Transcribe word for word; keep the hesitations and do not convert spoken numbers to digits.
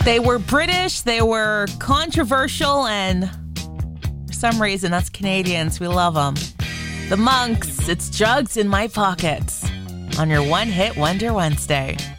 They were British, they were controversial, and for some reason, us Canadians, we love them. The Monks, it's Drugs in My Pockets on your One Hit Wonder Wednesday.